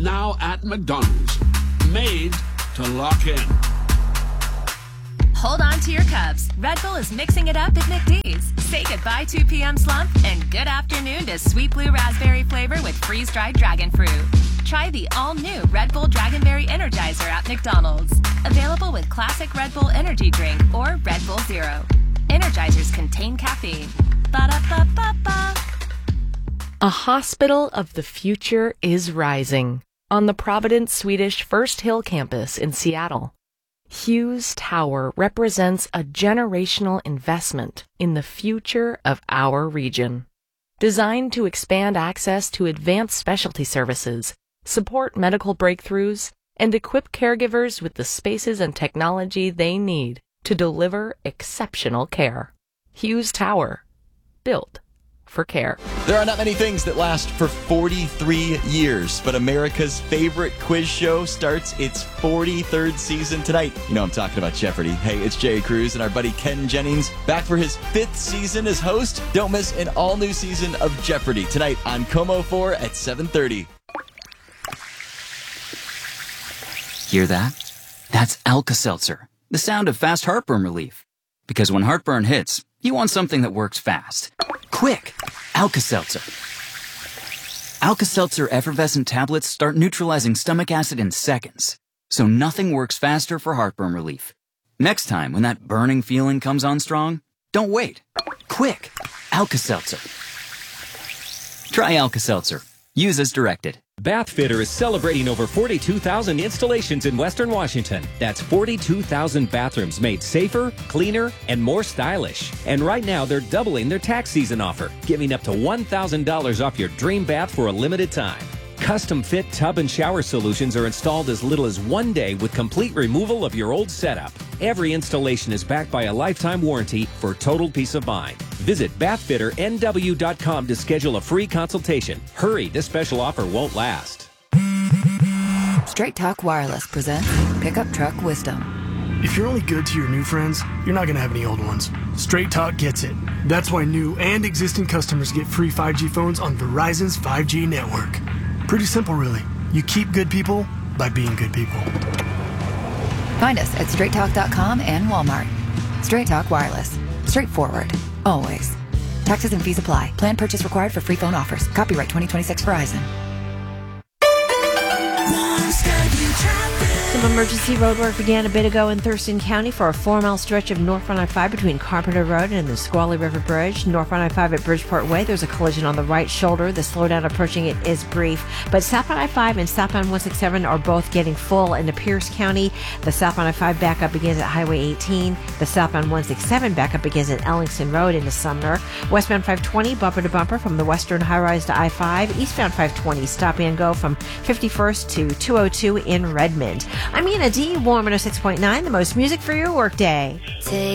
now at McDonald's. Made to lock in. Hold on to your cups. Red Bull is mixing it up at McD's. Say goodbye 2 p.m. slump and good afternoon to sweet blue raspberry flavor with freeze-dried dragon fruit. Try the all-new Red Bull Dragonberry Energizer at McDonald's. Available with classic Red Bull energy drink or Red Bull Zero. Energizers contain caffeine. Ba-da-ba-ba-ba. A hospital of the future is rising on the Providence Swedish First Hill campus in Seattle. Hughes Tower represents a generational investment in the future of our region. Designed to expand access to advanced specialty services, support medical breakthroughs, and equip caregivers with the spaces and technology they need to deliver exceptional care. Hughes Tower, built for care. There are not many things that last for 43 years, but America's favorite quiz show starts its 43rd season tonight. You know I'm talking about Jeopardy! Hey, it's Jay Cruz and our buddy Ken Jennings back for his 5th season as host. Don't miss an all-new season of Jeopardy! Tonight on Como 4 at 7:30. Hear that? That's Alka-Seltzer, the sound of fast heartburn relief. Because when heartburn hits, you want something that works fast. Quick! Alka-Seltzer. Alka-Seltzer effervescent tablets start neutralizing stomach acid in seconds, so nothing works faster for heartburn relief. Next time, when that burning feeling comes on strong, don't wait. Quick! Alka-Seltzer. Try Alka-Seltzer. Use as directed. Bathfitter is celebrating over 42,000 installations in Western Washington. That's 42,000 bathrooms made safer, cleaner, and more stylish. And right now, they're doubling their tax season offer, giving up to $1,000 off your dream bath for a limited time. Custom fit tub and shower solutions are installed as little as 1 day with complete removal of your old setup. Every installation is backed by a lifetime warranty for total peace of mind. Visit bathfitternw.com to schedule a free consultation. Hurry, this special offer won't last. Straight Talk Wireless presents Pickup Truck Wisdom. If you're only good to your new friends, you're not going to have any old ones. Straight Talk gets it. That's why new and existing customers get free 5G phones on Verizon's 5G network. Pretty simple, really. You keep good people by being good people. Find us at straighttalk.com and Walmart. Straight Talk Wireless. Straightforward. Always. Taxes and fees apply. Plan purchase required for free phone offers. Copyright 2026 Verizon. Some emergency road work began a bit ago in Thurston County for a 4-mile stretch of northbound I-5 between Carpenter Road and the Squally River Bridge. Northbound I-5 at Bridgeport Way, there's a collision on the right shoulder. The slowdown approaching it is brief. But southbound I-5 and southbound 167 are both getting full into Pierce County. The southbound I-5 backup begins at Highway 18. The southbound 167 backup begins at Ellingson Road into Sumner. Westbound 520 bumper to bumper from the western high-rise to I-5. Eastbound 520 stop and go from 51st to 202 in Redmond. I'm Ian D, Warm 106.9, the most music for your workday. Take